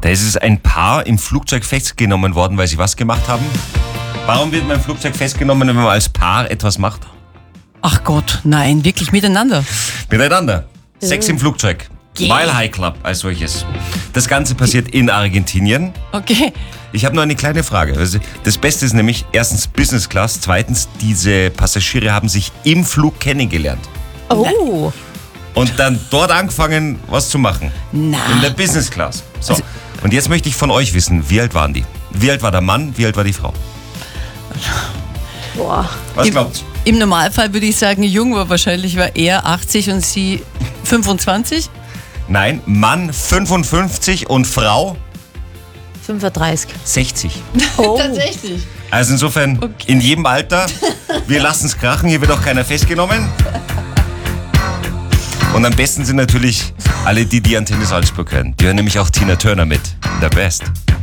Da ist es ein Paar im Flugzeug festgenommen worden, weil sie was gemacht haben. Warum wird man im Flugzeug festgenommen, wenn man als Paar etwas macht? Ach Gott, nein, wirklich miteinander. Miteinander. Sex im Flugzeug. Mile High Club als solches. Das Ganze passiert in Argentinien. Okay. Ich habe nur eine kleine Frage. Also das Beste ist nämlich, erstens Business Class, zweitens, diese Passagiere haben sich im Flug kennengelernt. Oh. Und dann dort angefangen, was zu machen. Na. In der Business Class. So. Und jetzt möchte ich von euch wissen, wie alt waren die? Wie alt war der Mann, wie alt war die Frau? Boah. Was glaubt's? Im Normalfall würde ich sagen, jung war wahrscheinlich, war er 80 und sie 25. Nein, Mann 55 und Frau 35. 60. Oh. Tatsächlich. Also insofern, in jedem Alter, wir lassen es krachen, hier wird auch keiner festgenommen. Und am besten sind natürlich alle die Antenne Salzburg hören. Die hören nämlich auch Tina Turner mit. The Best.